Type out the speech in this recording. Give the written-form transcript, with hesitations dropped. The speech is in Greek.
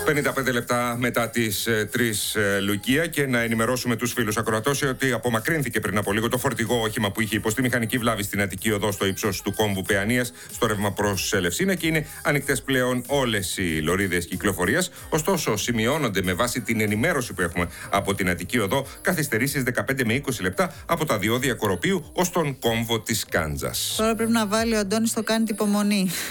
55 λεπτά μετά τις 3 Λουκία, και να ενημερώσουμε τους φίλους ακροατές ότι απομακρύνθηκε πριν από λίγο το φορτηγό όχημα που είχε υποστεί μηχανική βλάβη στην Αττική Οδό στο ύψος του κόμβου Παιανίας στο ρεύμα προς Ελευσίνα, και είναι ανοιχτές πλέον όλες οι λωρίδες κυκλοφορίας. Ωστόσο, σημειώνονται με βάση την ενημέρωση που έχουμε από την Αττική Οδό καθυστερήσεις 15 με 20 λεπτά από τα διόδια Κοροπίου ως τον κόμβο της Κάντζας. Τώρα πρέπει να βάλει ο Αντώνης το κάνει υπομονή.